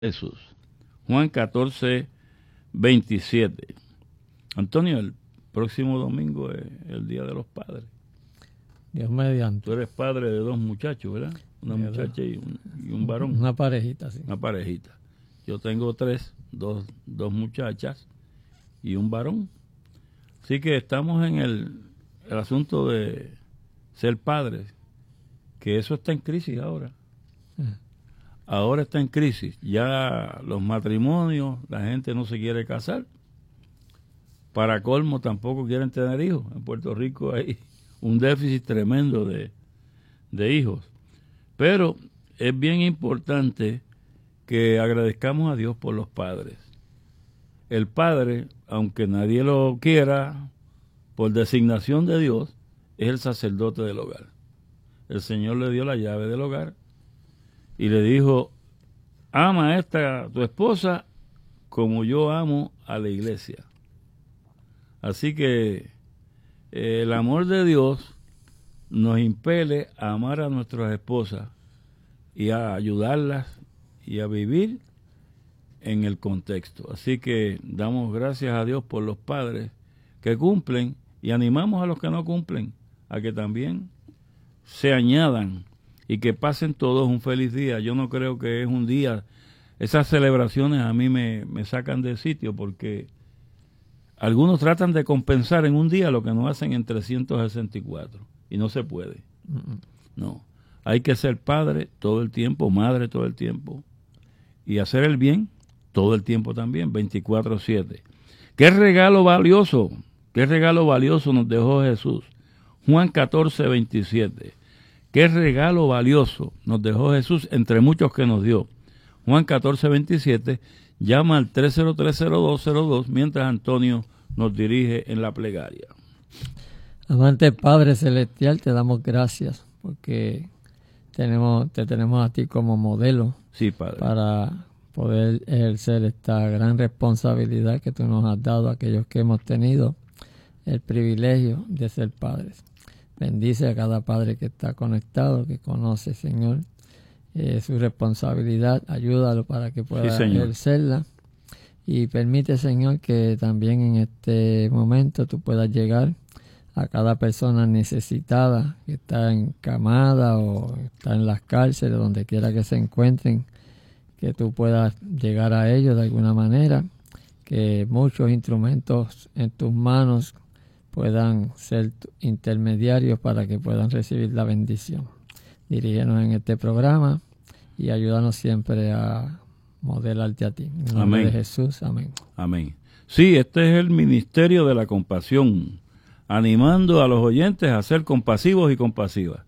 Jesús. Juan 14, 27. Antonio, el próximo domingo es el Día de los Padres. Dios mediante. Tú eres padre de dos muchachos, ¿verdad? Una muchacha y un varón. Una parejita, sí. Una parejita. Yo tengo dos muchachas y un varón. Así que estamos en el asunto de ser padres, que eso está en crisis ahora. Ahora está en crisis. Ya los matrimonios, la gente no se quiere casar. Para colmo, tampoco quieren tener hijos. En Puerto Rico hay un déficit tremendo de hijos. Pero es bien importante que agradezcamos a Dios por los padres. El padre, aunque nadie lo quiera, por designación de Dios, es el sacerdote del hogar. El Señor le dio la llave del hogar y le dijo: ama a tu esposa como yo amo a la iglesia. Así que el amor de Dios nos impele a amar a nuestras esposas y a ayudarlas y a vivir en el contexto. Así que damos gracias a Dios por los padres que cumplen y animamos a los que no cumplen a que también se añadan y que pasen todos un feliz día. Yo no creo que es un día. Esas celebraciones a mí me sacan de sitio porque algunos tratan de compensar en un día lo que no hacen en 364 y no se puede. No, hay que ser padre todo el tiempo, madre todo el tiempo y hacer el bien todo el tiempo también, 24/7. ¡Qué regalo valioso! ¡Qué regalo valioso nos dejó Jesús! Juan 14, 27. ¡Qué regalo valioso nos dejó Jesús entre muchos que nos dio! Juan 14, 27. Llama al 303-0202 mientras Antonio nos dirige en la plegaria. Amante Padre Celestial, te damos gracias porque te tenemos a ti como modelo. Sí, Padre. Para poder ejercer esta gran responsabilidad que tú nos has dado a aquellos que hemos tenido el privilegio de ser padres. Bendice a cada padre que está conectado, que conoce, Señor, su responsabilidad. Ayúdalo para que pueda ejercerla. Y permite, Señor, que también en este momento tú puedas llegar a cada persona necesitada que está encamada o está en las cárceles, donde quiera que se encuentren, que tú puedas llegar a ellos de alguna manera, que muchos instrumentos en tus manos puedan ser intermediarios para que puedan recibir la bendición. Dirígenos en este programa y ayúdanos siempre a modelarte a ti. En el nombre de Jesús, amén. Amén. Sí, este es el ministerio de la compasión, animando a los oyentes a ser compasivos y compasivas.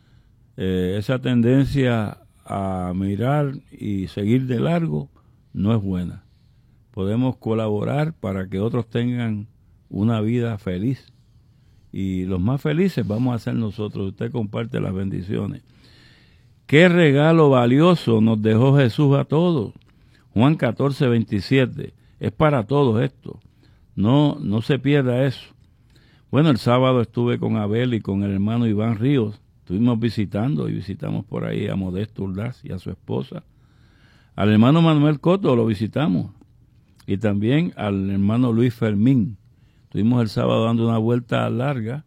Esa tendencia a mirar y seguir de largo no es buena. Podemos colaborar para que otros tengan una vida feliz. Y los más felices vamos a ser nosotros. Usted comparte las bendiciones. Qué regalo valioso nos dejó Jesús a todos. Juan 14, 27. Es para todos esto. No se pierda eso. Bueno, el sábado estuve con Abel y con el hermano Iván Ríos. Estuvimos visitamos por ahí a Modesto Ordaz y a su esposa. Al hermano Manuel Coto lo visitamos. Y también al hermano Luis Fermín. Estuvimos el sábado dando una vuelta larga.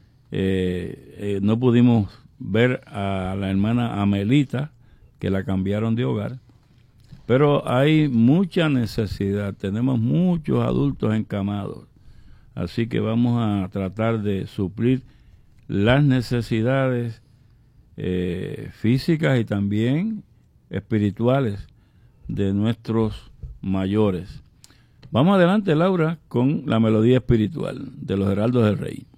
No pudimos ver a la hermana Amelita, que la cambiaron de hogar. Pero hay mucha necesidad. Tenemos muchos adultos encamados. Así que vamos a tratar de suplir las necesidades físicas y también espirituales de nuestros mayores. Vamos adelante, Laura, con la melodía espiritual de los Heraldos del Rey.